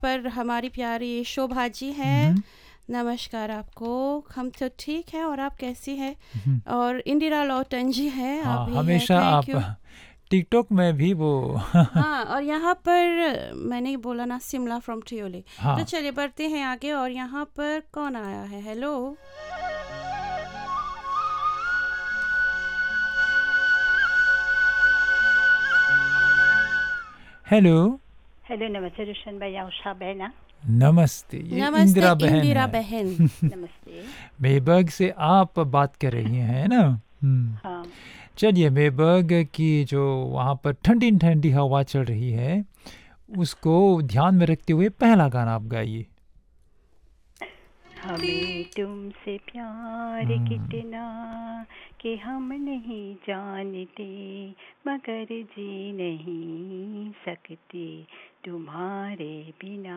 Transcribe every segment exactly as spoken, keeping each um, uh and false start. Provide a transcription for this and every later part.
पर हमारी प्यारी शोभा जी हैं। नमस्कार आपको। हम तो ठीक हैं और आप कैसी हैं? और इंदिरा लौटन जी हैं, हाँ, आप भी हमेशा हैं, आप थैंक यू। टिकटॉक में भी वो हाँ, और यहाँ पर मैंने बोला ना शिमला फ्रॉम ट्रियोली। हाँ तो चलिए बढ़ते हैं आगे। और यहाँ पर कौन आया है? हेलो हेलो हेलो, नमस्ते रोशन भाई, उषा बहना। नमस्ते, ये नमस्ते इंदिरा बहन इंदिरा है। बहन। नमस्ते। मेबर्ग से आप बात कर रही हैं ना? हम्म, हाँ, चलिए, मेबर्ग की जो वहाँ पर ठंडी ठंडी हवा चल रही है उसको ध्यान में रखते हुए पहला गाना आप गाइए। हमें तुमसे प्यार कितना कि हम नहीं जानते, मगर जी नहीं सकते तुम्हारे बिना।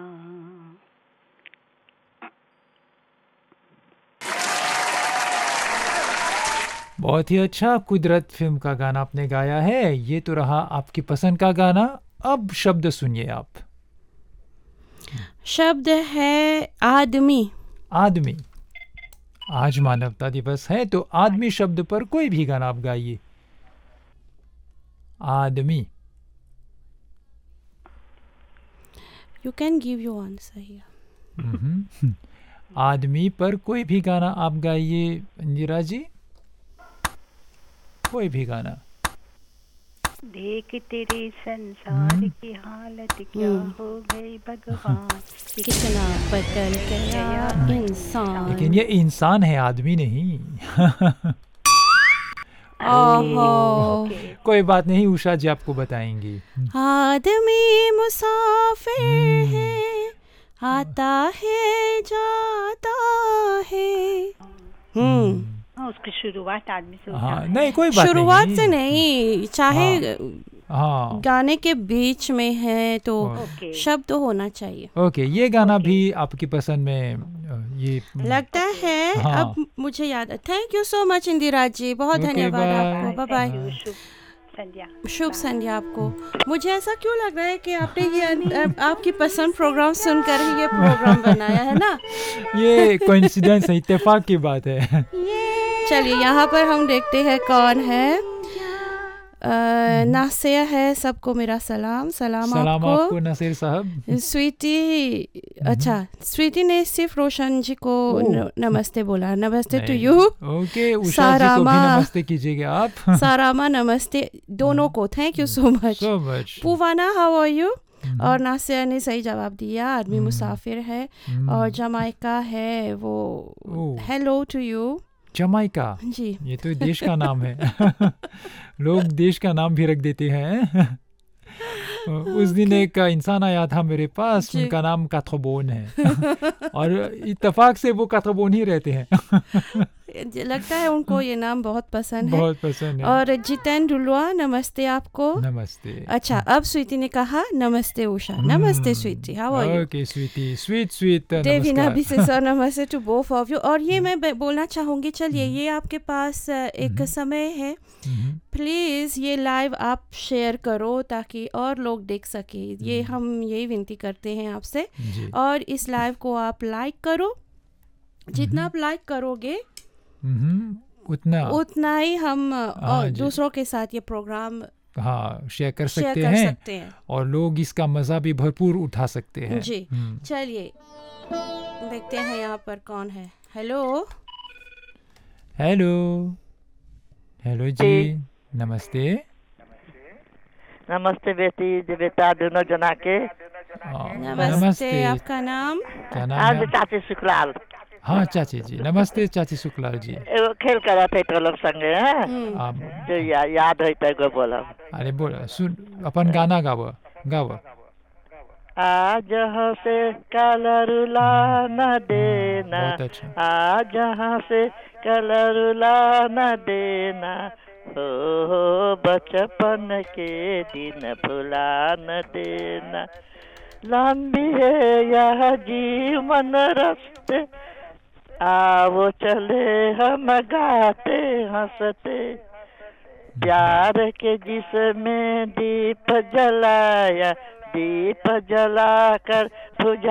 बहुत ही अच्छा, कुदरत फिल्म का गाना आपने गाया है। ये तो रहा आपकी पसंद का गाना। अब शब्द सुनिए आप। शब्द है आदमी। आदमी। आज मानवता दिवस है तो आदमी शब्द पर कोई भी गाना आप गाइए। आदमी। You can give your answer here. हम्म, आदमी पर कोई भी गाना आप गाइए इंदिरा जी, कोई भी गाना। देख तेरे संसार की हालत क्या हो गई भगवान, कितना बदल गया इंसान। लेकिन ये इंसान है, आदमी नहीं। ओहो, कोई बात नहीं, उषा जी आपको बताएंगी। आदमी मुसाफिर है, आता है जाता है। हम्म हाँ, उसकी शुरुआत आदमी से होता हाँ, है। नहीं कोई बात शुरुआत नहीं। से नहीं, चाहे हाँ, गाने के बीच में है तो ओके। शब्द तो होना चाहिए। ओके, ये गाना भी आपकी पसंद में अ, ये लगता है हाँ। अब मुझे याद है। Thank you so much Indira ji, बहुत ओके, धन्यवाद बाय। आपको। Bye Thank bye. you, शुभ संध्या। शुभ संध्या आपको। मुझे ऐसा क्यों लग रहा है कि आपने ये अ, आपकी पसंद प्रोग्राम सुनकर ही ये प्रोग्राम बनाया है ना? ये कोइंसिडेंस है, इत्तेफाक की बात है। चलिए यहाँ पर हम देखते हैं कौन है। अ, नासिया है। सबको मेरा सलाम। सलाम सलाम आपको, आपको नसीर साहब। स्वीटी। अच्छा, स्वीटी ने सिर्फ रोशन जी को न, नमस्ते बोला। नमस्ते टू नहीं, यू। ओके, उषा जी को भी सारामा। नमस्ते कीजिएगा आप। सारामा नमस्ते दोनों को। Thank you so much. So much. पूवाना, how are you? और नासिया ने सही जवाब दिया, आदमी मुसाफिर है। और जमाइका है वो, हेलो टू यू। जमाइका जी, ये तो देश का नाम है। लोग देश का नाम भी रख देते हैं। उस दिन एक इंसान आया था मेरे पास, जी। उनका नाम काथोबोन है। और इत्तेफाक से वो काथोबोन ही रहते हैं। लगता है उनको ये नाम बहुत पसंद है। बहुत पसंद है। और जितेन डुलवा, नमस्ते आपको। नमस्ते। अच्छा, अब स्वीटी ने कहा नमस्ते उषा। नमस्ते Sweety, how are you? Okay Sweety, sweet sweet Devina नमस्कार। भी से सर नमस्ते टू बोथ ऑफ यू। और ये मैं बे- बोलना चाहूँगी, चलिए ये आपके पास अ, एक समय है, प्लीज़ ये लाइव आप शेयर करो ताकि और लोग देख सके। ये हम यही विनती करते हैं आपसे। जी। और इस लाइव को आप लाइक करो। जितना आप लाइक करोगे हम्म, उतना उतना ही हम अ, हाँ और जी। दूसरों के साथ ये प्रोग्राम हाँ शेयर कर शेयर सकते कर हैं सकते हैं। और लोग इसका मज़ा भी भरपूर उठा सकते हैं। जी, हम्म। चलिए देखते हैं यहाँ पर कौन है। हेलो हेलो हेलो जी, नमस्ते। नमस्ते बेटी जी, बेटा दोनों जना के। आ, नमस्ते, आपका नाम? क्या नाम आज है? चाची शुक्लाल। हाँ चाची जी, नमस्ते चाची शुक्लाल जी। एगो खेल कर थे तो लोग संगे हैं, हम्म, आप जो या, याद है तो एगो बोला। अरे बोल, सुन अपन गाना गाव गाव। आज से कलरुला न देना, बहुत अच्छा। आज से कलरुला न देना, हो हो बचपन के दिन भुला न देना। लंबी है यह जीवन रास्ते, आओ चले हम गाते हंसते, प्यार के जिसमें दीप जलाया दीप जलाकर बुझा